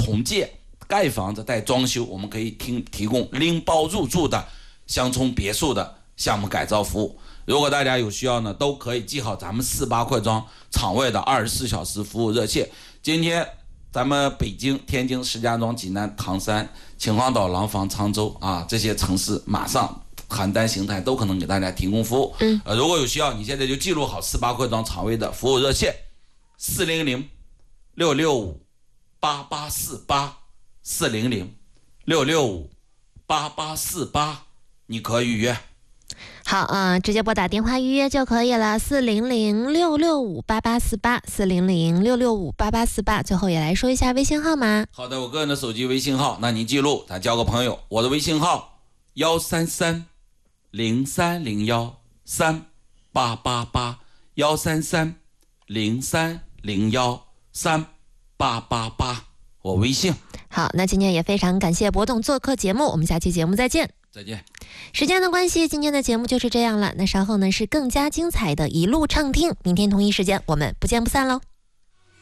重建、盖房子、带装修，我们可以提供拎包入住的乡村别墅的项目改造服务。如果大家有需要呢，都可以记好咱们48块庄场外的24小时服务热线。今天咱们北京、天津、石家庄、济南、唐山、秦皇岛、廊坊、常州啊这些城市马上邯郸、邢台都可能给大家提供服务。如果有需要，你现在就记录好48块庄场外的服务热线400-665-8848，400-665-8848，你可以预约。 好，直接拨打电话预约就可以了，400-665-8848，400-665-8848。最后也来说一下微信号码。 好的，我个人的手机微信号，那您记录，咱交个朋友。我的微信号133-0301-3888，133-0301-3888，我微信。 好，那今天也非常感谢博董做客节目，我们下期节目再见。 再见。 时间的关系，今天的节目就是这样了。那稍后呢是更加精彩的一路畅听，明天同一时间我们不见不散喽。